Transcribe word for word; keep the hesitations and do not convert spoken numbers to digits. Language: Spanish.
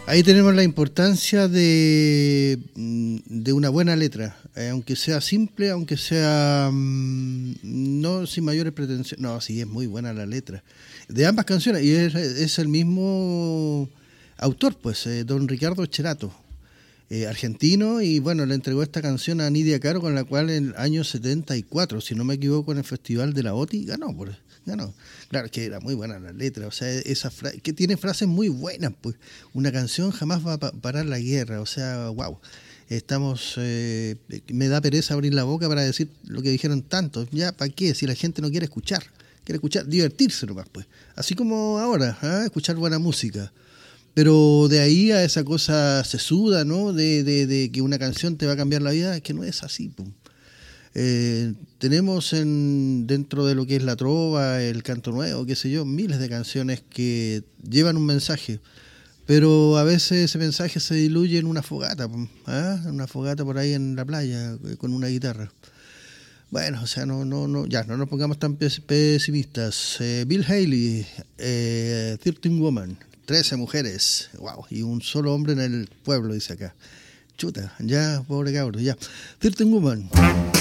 Ahí tenemos la importancia de, de una buena letra, eh, aunque sea simple, aunque sea um, no sin mayores pretensiones. No, sí, es muy buena la letra de ambas canciones y es, es el mismo autor, pues, eh, don Ricardo Cherato, eh, argentino, y bueno, le entregó esta canción a Nidia Caro, con la cual en el año setenta y cuatro, si no me equivoco, en el Festival de la O T I, ganó, pues, ganó. Claro, que era muy buena la letra, o sea, esa fra- que tiene frases muy buenas, pues, una canción jamás va a pa- parar la guerra, o sea, wow. Estamos, eh, me da pereza abrir la boca para decir lo que dijeron tantos, ya, ¿para qué? Si la gente no quiere escuchar, quiere escuchar, divertirse nomás, pues, así como ahora, ¿eh? Escuchar buena música. Pero de ahí a esa cosa sesuda, ¿no? De, de, de que una canción te va a cambiar la vida, es que no es así, pum. Eh, tenemos en, dentro de lo que es la trova, el canto nuevo, qué sé yo, miles de canciones que llevan un mensaje, pero a veces ese mensaje se diluye en una fogata, ¿eh? Una fogata por ahí en la playa con una guitarra. Bueno, o sea, no, no, no, ya, no nos pongamos tan pesimistas. Eh, Bill Haley, eh, trece Woman, trece mujeres, wow, y un solo hombre en el pueblo, dice acá. Chuta, ya, pobre cabro, ya. trece Woman.